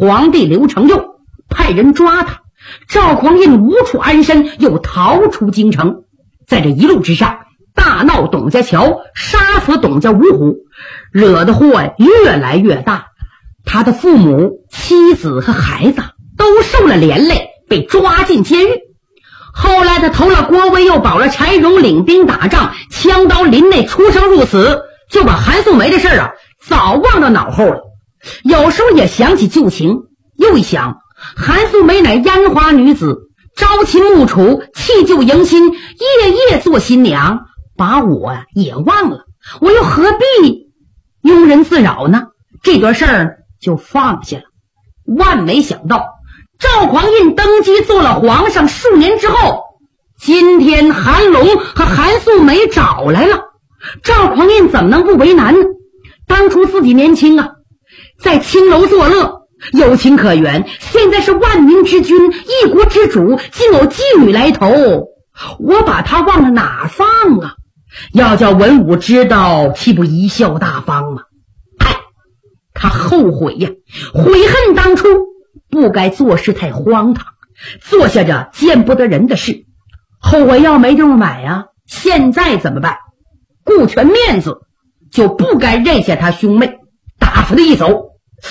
皇帝刘承佑派人抓他，赵匡胤无处安身，又逃出京城。在这一路之上，大闹董家桥，杀死董家五虎，惹的祸越来越大。他的父母、妻子和孩子都受了连累，被抓进监狱。后来他投了郭威，又保了柴荣，领兵打仗，枪刀林内，出生入死，就把韩素梅的事早忘到脑后了。有时候也想起旧情，又一想，韩素梅乃烟花女子，朝秦暮楚，弃旧迎新，夜夜做新娘，把我也忘了，我又何必庸人自扰呢？这段事儿就放下了。万没想到，赵匡胤登基做了皇上数年之后，今天韩龙和韩素梅找来了。赵匡胤怎么能不为难呢？当初自己年轻在青楼作乐，有情可原，现在是万民之君，一国之主，竟有妓女来投，我把他往了哪放啊？要叫文武知道，岂不贻笑大方吗？他后悔呀，悔恨当初不该做事太荒唐，做下这见不得人的事。后悔药没地方买啊，现在怎么办？顾全面子，就不该认下他兄妹，打发他一走。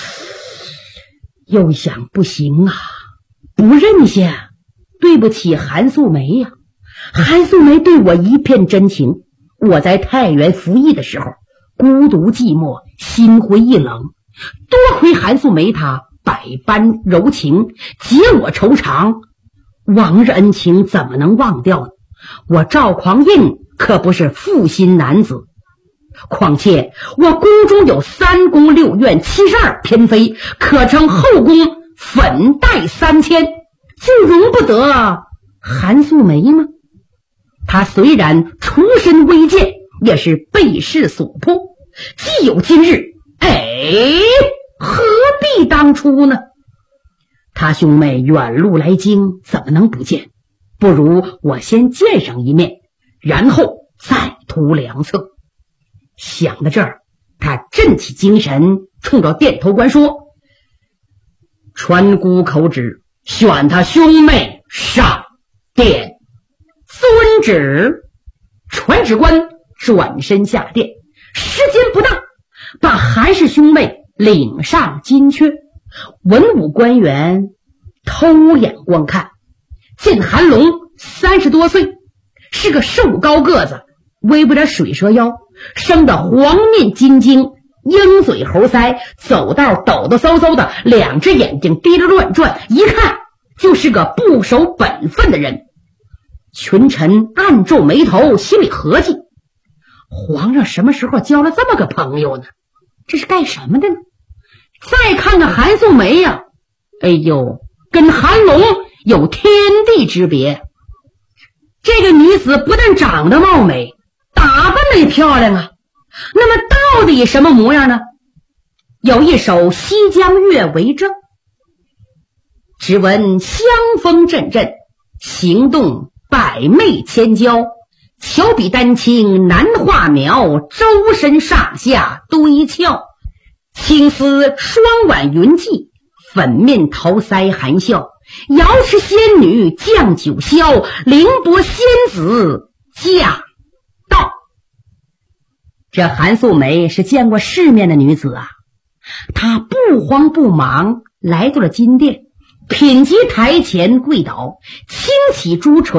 又想不行啊，不认下对不起韩素梅呀。韩素梅对我一片真情，我在太原服役的时候孤独寂寞，心灰意冷，多亏韩素梅她百般柔情，解我愁肠，往日恩情怎么能忘掉呢？我赵匡胤可不是负心男子，况且我宫中有3宫6院72嫔妃，可称后宫粉黛3000，就容不得韩素梅吗？她虽然出身微贱，也是被世所迫，既有今日，何必当初呢？他兄妹远路来京，怎么能不见？不如我先见上一面，然后再图良策。想到这儿，他振起精神，冲着殿头官说：传姑口旨，选他兄妹上殿。遵旨。传旨官转身下殿，时间不大，把韩氏兄妹领上金阙。文武官员偷眼观看，见韩龙30多岁，是个瘦高个子，微不点水蛇腰，生得黄面金睛，鹰嘴猴腮，走道抖抖嗖嗖的，2只眼睛滴着乱转，一看就是个不守本分的人。群臣暗皱眉头，心里合计，皇上什么时候交了这么个朋友呢？这是干什么的呢？再看看韩素梅呀，跟韩龙有天地之别。这个女子不但长得貌美，打扮得也漂亮啊。那么到底什么模样呢？有一首西江月为证：只闻香风阵阵，行动百媚千娇，巧比丹青难画描，周身上下堆俏，青丝双挽云髻，粉面桃腮含笑，瑶池仙女降九霄，凌波仙子驾到。这韩素梅是见过世面的女子啊，她不慌不忙来到了金殿，品级台前跪倒，轻启朱唇，